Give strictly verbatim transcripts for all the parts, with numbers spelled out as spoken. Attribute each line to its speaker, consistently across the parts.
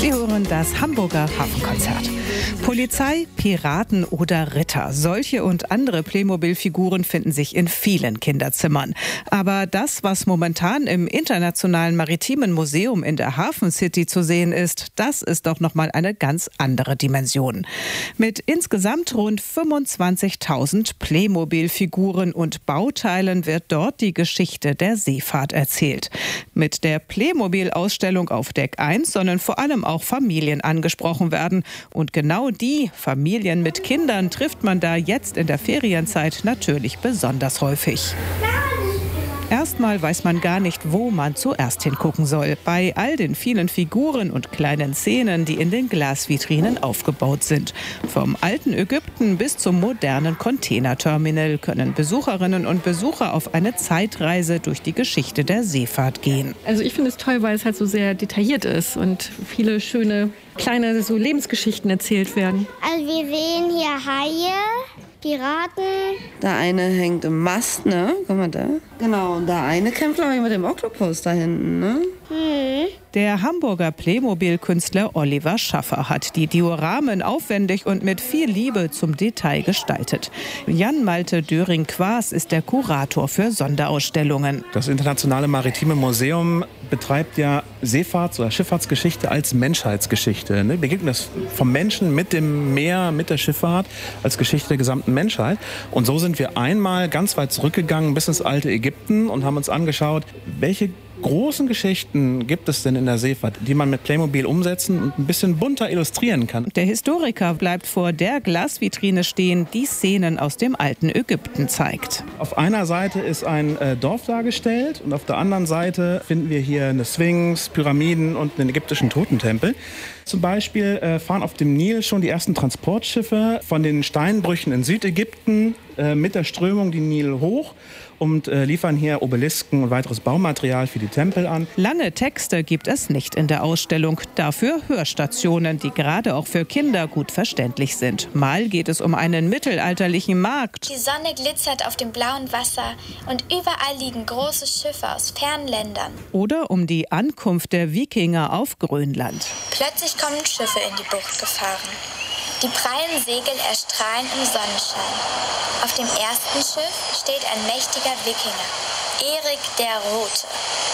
Speaker 1: Sie hören das Hamburger Hafenkonzert. Polizei, Piraten oder Ritter. Solche und andere Playmobil-Figuren finden sich in vielen Kinderzimmern. Aber das, was momentan im Internationalen Maritimen Museum in der Hafen City zu sehen ist, das ist doch nochmal eine ganz andere Dimension. Mit insgesamt rund fünfundzwanzigtausend Playmobil-Figuren und Bauteilen wird dort die Geschichte der Seefahrt erzählt. Mit der Playmobil-Ausstellung auf Deck eins sollen vor allem auch Familien angesprochen werden. Und genau die Familien mit Kindern trifft man da jetzt in der Ferienzeit natürlich besonders häufig. Erstmal weiß man gar nicht, wo man zuerst hingucken soll. Bei all den vielen Figuren und kleinen Szenen, die in den Glasvitrinen aufgebaut sind. Vom alten Ägypten bis zum modernen Containerterminal können Besucherinnen und Besucher auf eine Zeitreise durch die Geschichte der Seefahrt gehen.
Speaker 2: Also ich finde es toll, weil es halt so sehr detailliert ist und viele schöne kleine so Lebensgeschichten erzählt werden.
Speaker 3: Also wir sehen hier Haie, Piraten.
Speaker 4: Der eine hängt im Mast, ne? Guck mal da. Genau, und der eine kämpft, glaube ich, mit dem Oktopus da hinten, ne?
Speaker 3: Hm.
Speaker 1: Der Hamburger Playmobil-Künstler Oliver Schaffer hat die Dioramen aufwendig und mit viel Liebe zum Detail gestaltet. Jan-Malte Döring-Quaas ist der Kurator für Sonderausstellungen.
Speaker 5: Das Internationale Maritime Museum betreibt ja Seefahrts- oder Schifffahrtsgeschichte als Menschheitsgeschichte. Ne? Wir begegnen das vom Menschen mit dem Meer, mit der Schifffahrt als Geschichte der gesamten Menschheit. Und so sind wir einmal ganz weit zurückgegangen bis ins alte Ägypten und haben uns angeschaut, welche großen Geschichten gibt es denn in der Seefahrt, die man mit Playmobil umsetzen und ein bisschen bunter illustrieren kann.
Speaker 1: Der Historiker bleibt vor der Glasvitrine stehen, die Szenen aus dem alten Ägypten zeigt.
Speaker 5: Auf einer Seite ist ein äh, Dorf dargestellt und auf der anderen Seite finden wir hier eine Sphinx, Pyramiden und einen ägyptischen Totentempel. Zum Beispiel äh, fahren auf dem Nil schon die ersten Transportschiffe von den Steinbrüchen in Südägypten äh, mit der Strömung den Nil hoch und äh, liefern hier Obelisken und weiteres Baumaterial für die Tempel an.
Speaker 1: Lange Texte gibt es nicht in der Ausstellung, dafür Hörstationen, die gerade auch für Kinder gut verständlich sind. Mal geht es um einen mittelalterlichen Markt.
Speaker 6: Die Sonne glitzert auf dem blauen Wasser und überall liegen große Schiffe aus fernen Ländern.
Speaker 1: Oder um die Ankunft der Wikinger auf Grönland.
Speaker 6: Plötzlich kommen Schiffe in die Bucht gefahren. Die prallen Segel erstrahlen im Sonnenschein. Auf dem ersten Schiff steht ein mächtiger Wikinger, Erik der Rote.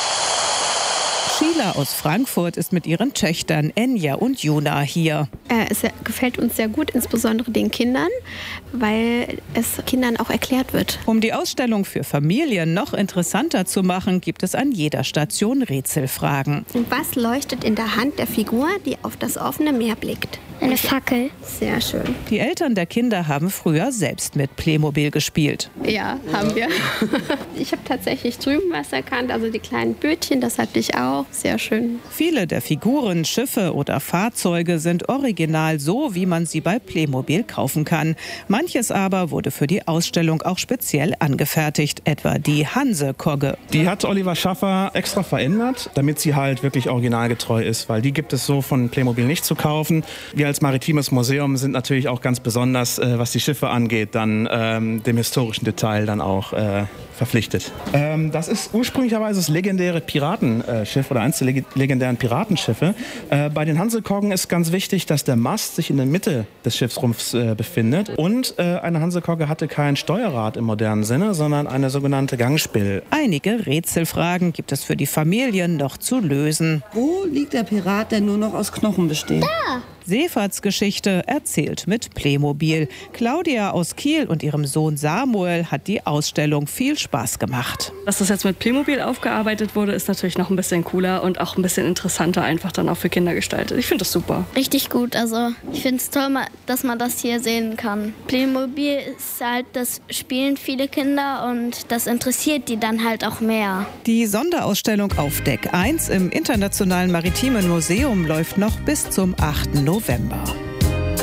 Speaker 1: Sheila aus Frankfurt ist mit ihren Töchtern Enja und Juna hier.
Speaker 7: Äh, es gefällt uns sehr gut, insbesondere den Kindern, weil es Kindern auch erklärt wird.
Speaker 1: Um die Ausstellung für Familien noch interessanter zu machen, gibt es an jeder Station Rätselfragen.
Speaker 7: Und was leuchtet in der Hand der Figur, die auf das offene Meer blickt?
Speaker 3: Eine Fackel.
Speaker 7: Sehr schön.
Speaker 1: Die Eltern der Kinder haben früher selbst mit Playmobil gespielt.
Speaker 7: Ja, haben wir. Ich habe tatsächlich drüben was erkannt, also die kleinen Bötchen, das hatte ich auch. Sehr schön.
Speaker 1: Viele der Figuren, Schiffe oder Fahrzeuge sind original so, wie man sie bei Playmobil kaufen kann. Manches aber wurde für die Ausstellung auch speziell angefertigt, etwa die Hanse-Kogge.
Speaker 5: Die hat Oliver Schaffer extra verändert, damit sie halt wirklich originalgetreu ist, weil die gibt es so von Playmobil nicht zu kaufen. Wir als Maritimes Museum sind natürlich auch ganz besonders, äh, was die Schiffe angeht, dann ähm, dem historischen Detail dann auch äh, verpflichtet. Ähm, das ist ursprünglicherweise das legendäre Piratenschiff oder eines der leg- legendären Piratenschiffe. Äh, bei den Hansekoggen ist ganz wichtig, dass der Mast sich in der Mitte des Schiffsrumpfs äh, befindet. Und äh, eine Hansekogge hatte kein Steuerrad im modernen Sinne, sondern eine sogenannte Gangspill.
Speaker 1: Einige Rätselfragen gibt es für die Familien noch zu lösen.
Speaker 4: Wo liegt der Pirat, der nur noch aus Knochen besteht?
Speaker 3: Da!
Speaker 1: Seefahrtsgeschichte erzählt mit Playmobil. Claudia aus Kiel und ihrem Sohn Samuel hat die Ausstellung viel Spaß gemacht.
Speaker 2: Dass das jetzt mit Playmobil aufgearbeitet wurde, ist natürlich noch ein bisschen cooler und auch ein bisschen interessanter einfach dann auch für Kinder gestaltet. Ich finde das super.
Speaker 3: Richtig gut, also ich finde es toll, dass man das hier sehen kann. Playmobil ist halt, das spielen viele Kinder und das interessiert die dann halt auch mehr.
Speaker 1: Die Sonderausstellung auf Deck eins im Internationalen Maritimen Museum läuft noch bis zum achten November.